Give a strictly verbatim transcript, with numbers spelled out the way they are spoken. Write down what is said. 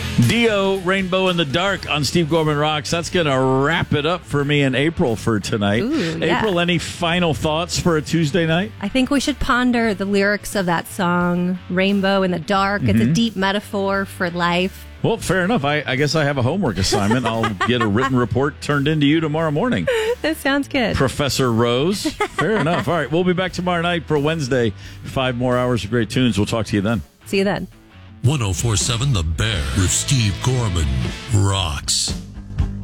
Dio, Rainbow in the Dark on Steve Gorman Rocks. That's going to wrap it up for me and April for tonight. Ooh, yeah. April, any final thoughts for a Tuesday night? I think we should ponder the lyrics of that song, Rainbow in the Dark. Mm-hmm. It's a deep metaphor for life. Well, fair enough. I, I guess I have a homework assignment. I'll get a written report turned into you tomorrow morning. That sounds good. Professor Rose. Fair enough. All right, we'll be back tomorrow night for Wednesday. Five more hours of great tunes. We'll talk to you then. See you then. one oh four point seven The Bear with Steve Gorman rocks.